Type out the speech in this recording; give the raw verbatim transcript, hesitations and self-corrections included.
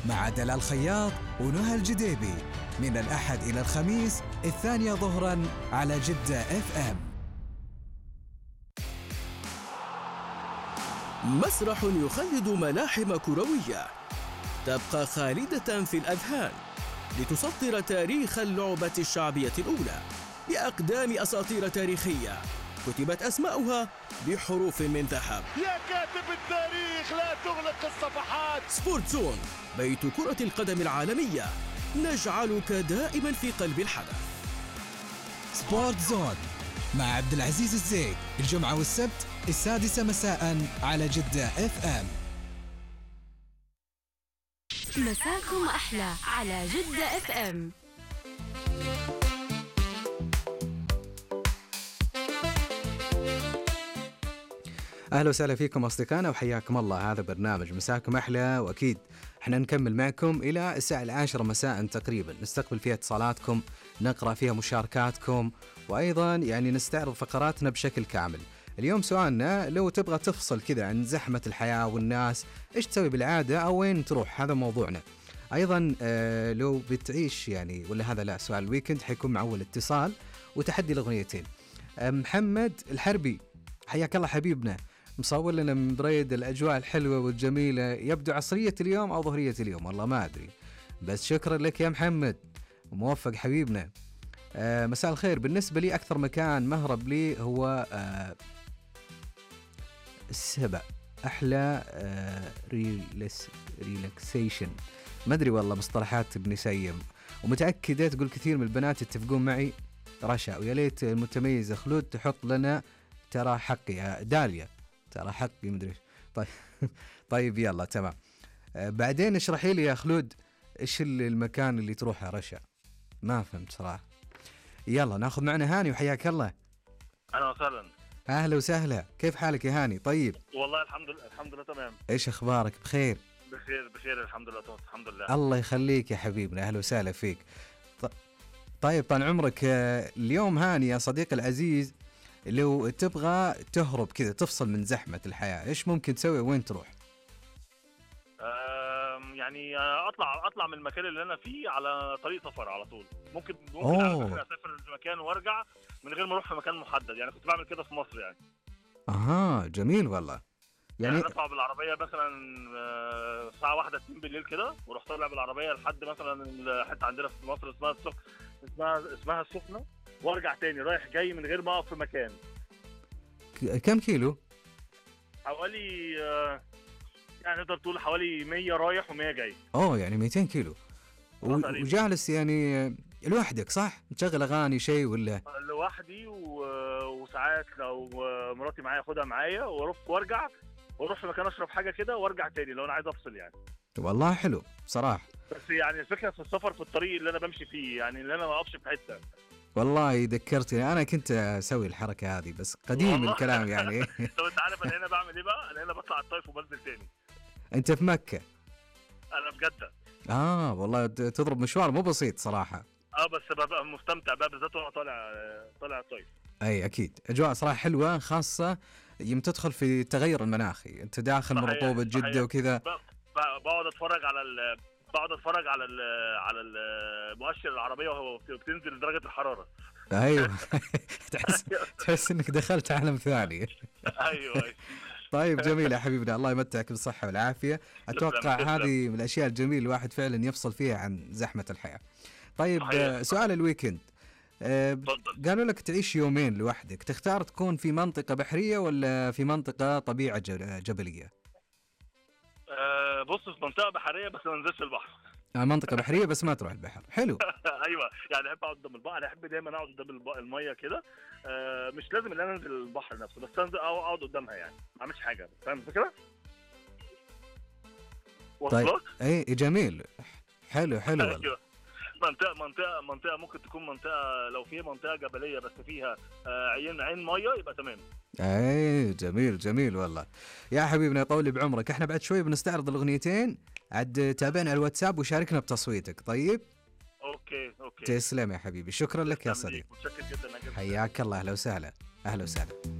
مع دلال الخياط ونهى الجديبي من الأحد إلى الخميس الثانية ظهراً على جدة اف ام. مسرح يخلد ملاحم كروية تبقى خالدة في الأذهان لتسطر تاريخ اللعبة الشعبية الأولى بأقدام أساطير تاريخية كتبت أسماؤها بحروف من ذهب. يا كاتب التاريخ لا تغلق الصفحات. سبورت زون، بيت كرة القدم العالمية، نجعلك دائما في قلب الحدث. سبورت زون مع عبد العزيز الزيد الجمعة والسبت السادسة مساء على جدة اف ام. مساكم أحلى على جدة اف ام. أهلا وسهلا فيكم أصدقائنا وحياكم الله. هذا برنامج مساكم أحلى، وأكيد احنا نكمل معكم إلى الساعة العاشرة مساء تقريبا، نستقبل فيها اتصالاتكم، نقرأ فيها مشاركاتكم، وأيضا يعني نستعرض فقراتنا بشكل كامل. اليوم سؤالنا، لو تبغى تفصل كذا عن زحمة الحياة والناس إيش تسوي بالعادة أو وين تروح؟ هذا موضوعنا. أيضا آه لو بتعيش يعني ولا هذا لا، سؤال الويكند حيكون مع أول اتصال وتحدي الأغنيتين. آه محمد الحربي حياك الله حبيبنا، مصور لنا من بريد الأجواء الحلوة والجميلة، يبدو عصرية اليوم أو ظهرية اليوم والله ما أدري، بس شكرا لك يا محمد وموفق حبيبنا. آه مساء الخير. بالنسبة لي أكثر مكان مهرب لي هو آه السبع، أحلى آه ريلس ريلاكسيشن، ما أدري والله مصطلحات ابن سيم، ومتأكدة تقول كثير من البنات يتفقون معي. رشا، ويا ليت المتميزة خلود تحط لنا ترى حقي يا داليا، ترى حقي مدري. طيب طيب يلا تمام. آه بعدين اشرحي لي يا خلود ايش المكان اللي تروحه رشا، ما فهمت صراحة. يلا ناخذ معنا هاني، وحياك الله. اهلا وسهلا. اهلا وسهلا، كيف حالك يا هاني؟ طيب والله الحمد لله الحمد لله تمام. ايش اخبارك؟ بخير؟ بخير بخير الحمد لله الحمد لله. الله يخليك يا حبيبنا، اهلا وسهلا فيك. ط... طيب طال عمرك، اليوم هاني يا صديقي العزيز، لو تبغى تهرب كذا تفصل من زحمة الحياة ايش ممكن تسوي وين تروح؟ يعني اطلع اطلع من المكان اللي انا فيه على طريق سفر على طول. ممكن ممكن أوه. اسافر المكان وارجع من غير ما اروح في مكان محدد، يعني كنت بعمل كده في مصر يعني. اها جميل والله. يعني اطلع بالعربيه مثلا الساعه واحدة اتنين بالليل كده، واروح طالع بالعربيه لحد مثلا حته عندنا في مصر اسمها السخ... اسمها اسمها السخنه، وارجع تاني رايح جاي من غير ما اقف في مكان. كم كيلو؟ حوالي يعني تقدر تقول حوالي مية رايح ومية جاي. اوه يعني ميتين كيلو. و... وجالس يعني لوحدك صح؟ تشغل اغاني شيء ولا؟ لوحدي و... وساعات لو مراتي معايا اخدها معايا واروح وارجع، واروح في مكان اشرب حاجه كده وارجع تاني لو انا عايز افصل يعني. والله حلو بصراحه. بس يعني الفكره في السفر في الطريق اللي انا بمشي فيه، يعني اللي انا ما اقفش في حته. والله ذكرتني، انا كنت اسوي الحركه هذه بس قديم الكلام يعني. طب انت عارف انا هنا بعمل ايه بقى؟ انا هنا بطلع الطايف وبنزل تاني. انت في مكه؟ انا في جده. اه والله تضرب مشوار مو بسيط صراحه. اه بس ببقى مستمتع بقى بالذات وانا طالع طالع الطايف. اي اكيد، اجواء صراحه حلوه، خاصه يوم تدخل في التغير المناخي، انت داخل من رطوبه جده وكذا. بقعد اتفرج على ال... بقعد اتفرج على ال... على المؤشر العربيه وهو بتنزل درجه الحراره. ايوه تحس تحس انك دخلت عالم ثاني. ايوه ايوه. طيب جميل يا حبيبنا، الله يمتعك بالصحه والعافيه. اتوقع هذه من الاشياء الجميله الواحد فعلا يفصل فيها عن زحمه الحياه. طيب صحيح. سؤال الويكند، أه قالوا لك تعيش يومين لوحدك، تختار تكون في منطقه بحريه ولا في منطقه طبيعه جبليه؟ أه بص، في منطقه بحريه بس ما انزلش البحر. آه منطقه بحريه بس ما تروح البحر. حلو. ايوه يعني احب اقعد قدام البحر، احب دايما اقعد قدام الميه كده. أه مش لازم ان انا انزل البحر نفسه، بس انزل او اقعد قدامها يعني ما اعملش حاجه. فاهم الفكره؟ طيب اي جميل، حلو حلو. أيوة. منطقه منطقه منطقه ممكن تكون منطقه، لو في منطقه جبليه بس فيها عين عين ميه يبقى تمام. اي جميل جميل والله يا حبيبنا، طولي بعمرك. احنا بعد شوي بنستعرض الاغنيتين، عاد تابعنا على الواتساب وشاركنا بتصويتك. طيب اوكي اوكي تسلم يا حبيبي، شكرا لك يا صديقي، متشكر جدا. حياك الله، اهلا وسهلا. اهلا وسهلا.